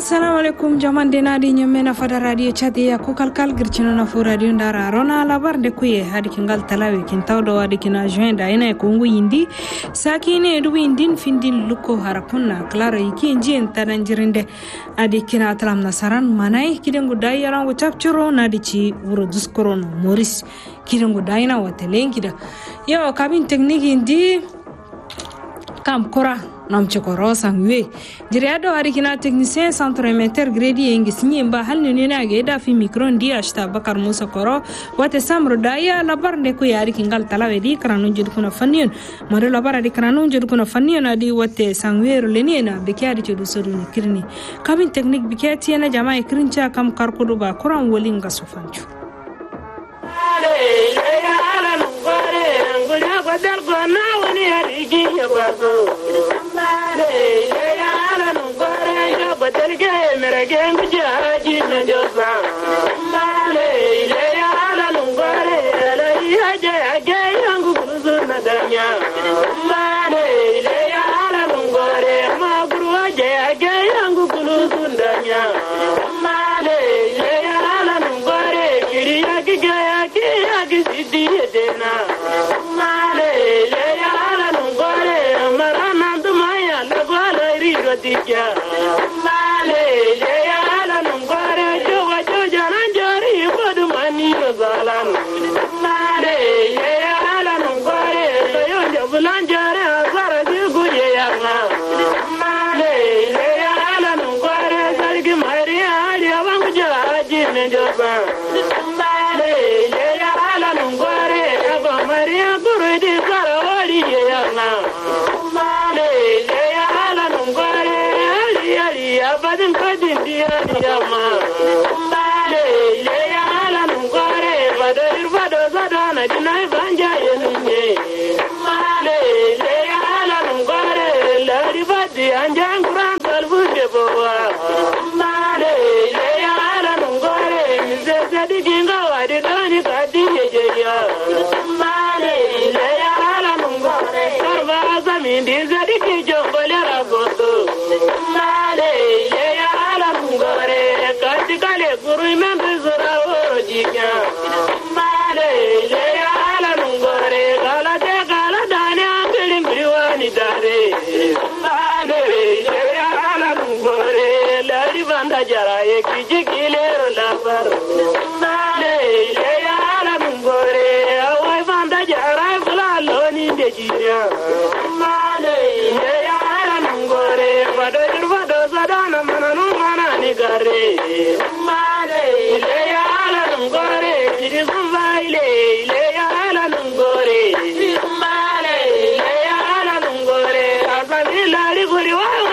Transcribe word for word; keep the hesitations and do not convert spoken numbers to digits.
assalamu alaikum jamande nadi nyamena fada radio chati ya ko kalkal girchino na fu radio ndara rona labar de kuye hadi kingal talawe kin tawdo wadi kina joinda ina ko ngu yindi sakine du windin findin luko harakunna clara yiki njien tadanjirinde adi kina talam nasaran manai kidengu dayara wo chapchuro nadi ci wuro duskorono moris kidengu dayna watelengida yo kabin technique indi kam kora nam chokoro sangwe jiriado harikina technicien centre meter gredi engi sinyemba halne nena geda fi micro ndi ashta bakar musa koro wate samro daya labar ne ko yari kingal talawe di kranu jid kuna fanion mare labar di kranu jid kuna fanion adi wate sangwero lenena bekiari jodu sodu ni kirni kabin technique bikati na jamaa ikrincha kam karkudu ba kuran wolinga sofanchu Badal gona wani harigi ya bazo mare ya ala nungore ya badal ge merege mjaji njosa mare ya ala nungore la ya je age yangu kuzu nadanya mare ya ala nungore magru age age yangu kuzu nadanya mare ya ala nungore kiriya giga ya kiya gidi dena Dija male le ala nungare joga joja nanjari bodu mani zalan male le ala nungare yonja bulanjare azara diguje yana male le ala nungare sargi mari ali awangu jaji nenjoba male le ala nungare aba mari guru di sarawali yana male le ala nungare abadin kadin dia dia ma male le ala nungare badir bado zadana dinai banja yenye male le ala nungare la ribadi anjang kuran talbu de bowa male le ala nungare mize zedi ginga wadi dani kadi yeya male le ala nungare karva zamin di zedi ki jongole ragoto male kale guru membe zura orojika male le ala nungore gala de gala dane akelin biwani dare male le ala nungore la ribanda jara ye kijigile la bar male le ala nungore awai banda jara bula loni de jiya male le ala nungore bado bado zadana mananu manani gare Lari